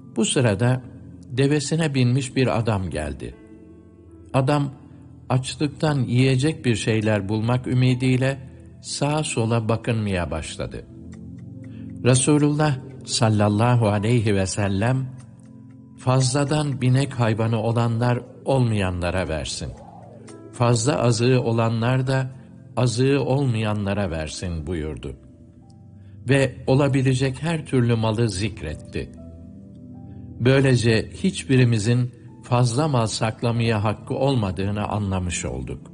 Bu sırada devesine binmiş bir adam geldi. Adam açlıktan yiyecek bir şeyler bulmak ümidiyle sağa sola bakınmaya başladı. Resulullah sallallahu aleyhi ve sellem, fazladan binek hayvanı olanlar olmayanlara versin. Fazla azığı olanlar da azığı olmayanlara versin buyurdu. Ve olabilecek her türlü malı zikretti. Böylece hiçbirimizin fazla mal saklamaya hakkı olmadığını anlamış olduk.